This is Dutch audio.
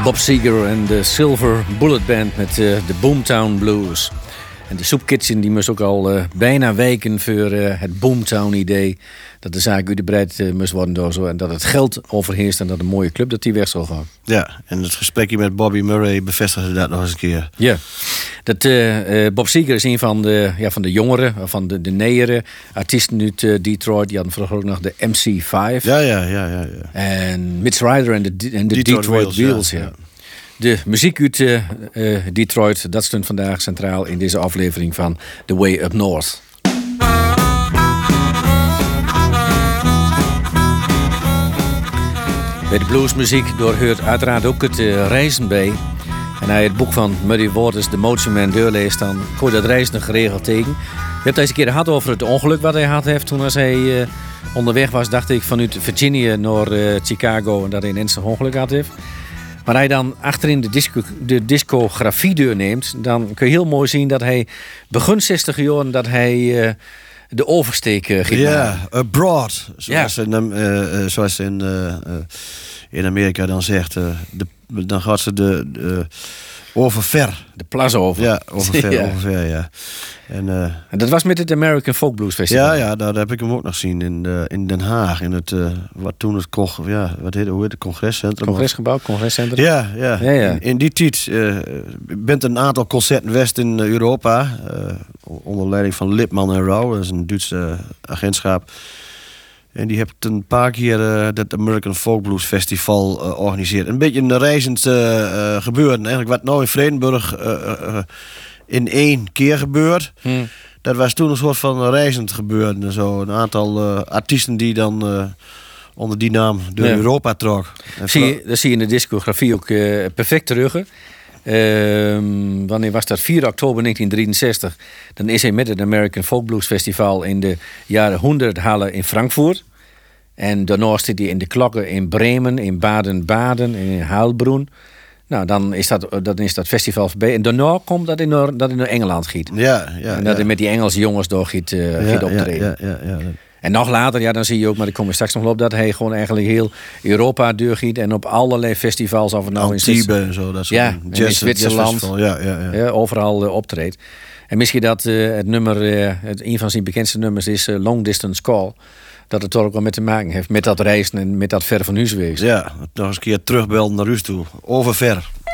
Bob Seger en de Silver Bullet Band met de Boomtown Blues. En de Soup Kitchen die moest ook al bijna wijken voor het Boomtown-idee. Dat de zaak uitgebreid moest worden door zo. En dat het geld overheerst en dat een mooie club dat die weg zou gaan. Ja, en het gesprekje met Bobby Murray bevestigde dat nog eens een keer. Ja, Bob Seger is een van de jongeren, van de neere artiesten uit Detroit. Die hadden vroeger ook nog de MC5. Ja. En Mitch Ryder en de Detroit Wheels. Ja. De muziek uit Detroit, dat stond vandaag centraal in deze aflevering van The Way Up North. Bij de bluesmuziek doorheurt uiteraard ook het reizen bij. En hij het boek van Muddy Waters, The Motion Man, doorleest, dan kon je dat reizen nog geregeld tegen. We hebben deze keer gehad over het ongeluk wat hij had heeft toen hij onderweg was, dacht ik, vanuit Virginia naar Chicago en dat hij een ernstig ongeluk had heeft. Maar hij dan achterin de discografie deurneemt, dan kun je heel mooi zien dat hij begin 60 jaar dat hij de oversteek ging maken. Ja, abroad, zoals ze in Amerika dan zegt. Dan gaat ze de overver. De plas over. Ja, overver, ja. En dat was met het American Folk Blues Festival. Ja, daar heb ik hem ook nog gezien in Den Haag. In het, wat toen het hoe heet het congrescentrum? Congresgebouw, congrescentrum. Ja. In die tijd bent een aantal concerten west in Europa. Onder leiding van Lipman en Rauw. Dat is een Duitse agentschap. En die heeft een paar keer dat American Folk Blues Festival georganiseerd. Een beetje een reizend gebeuren. Eigenlijk wat nou in Vredenburg in 1 keer gebeurt. Dat was toen een soort van reizend gebeuren. Zo een aantal artiesten die dan onder die naam door Europa trok. Dat zie je in de discografie ook perfect terug. Wanneer was dat? 4 oktober 1963. Dan is hij met het American Folk Blues Festival in de jaren 100 Halle in Frankfurt. En daarna zit hij in de klokken in Bremen, in Baden-Baden, in Heilbronn. Nou, dan is dat festival voorbij. En daarna komt dat hij naar Engeland giet. Ja. En dat hij met die Engelse jongens door giet optreden. Ja. En nog later, dan zie je ook, maar daar komen we straks nog op, dat hij gewoon eigenlijk heel Europa doorgiet en op allerlei festivals, of het nou in Zwitserland en zo, dat soort in Zwitserland, overal optreedt. En misschien dat het nummer, een van zijn bekendste nummers is Long Distance Call. Dat het toch ook wel met te maken heeft met dat reizen en met dat ver van huis wezen. Ja, nog eens een keer terugbelden naar huis toe. Overver.